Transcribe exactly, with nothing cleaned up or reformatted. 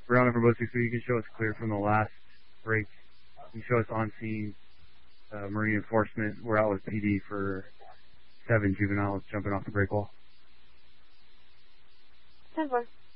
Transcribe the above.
Brianna from Boat six three, you can show us clear from the last break. You can show us on scene, uh, Marine enforcement. We're out with P D for seven juveniles jumping off the break wall. ten four.